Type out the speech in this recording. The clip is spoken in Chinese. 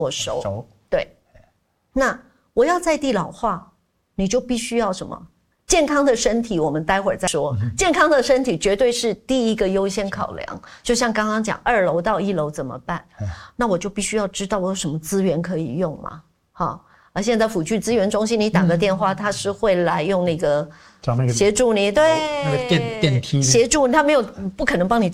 熟。 对，那我要在地老化，你就必须要什么？健康的身体，我们待会儿再说。健康的身体绝对是第一个优先考量。就像刚刚讲2楼到1楼怎么办？那我就必须要知道我有什么资源可以用嘛。好，而现在辅具资源中心，你打个电话，他是会来用那个协助你，对， 那个电梯协助，他没有不可能帮你